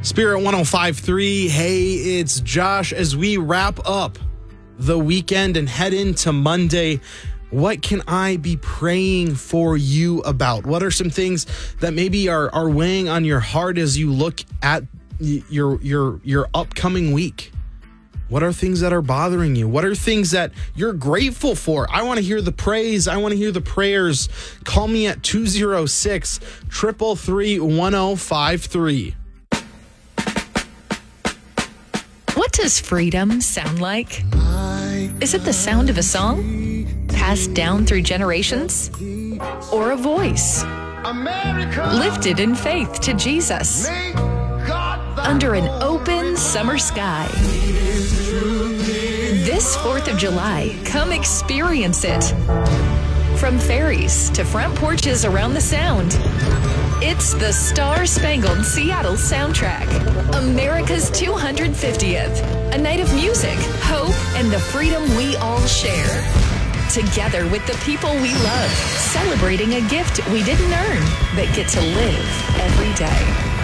Spirit 105.3. Hey, it's Josh. As we wrap up the weekend and head into Monday, what can I be praying for you about? What are some things that maybe are weighing on your heart as you look at your upcoming week? What are things that are bothering you? What are things that you're grateful for? I want to hear the praise. I want to hear the prayers. Call me at 206-333-1053. What does freedom sound like? Is it the sound of a song passed down through generations? Or a voice lifted in faith to Jesus under an open summer sky? This 4th of July, come experience it. From ferries to front porches around the Sound, it's the Star-Spangled Seattle soundtrack, America's 250th, a night of music, hope, and the freedom we all share. Together with the people we love, celebrating a gift we didn't earn, but get to live every day.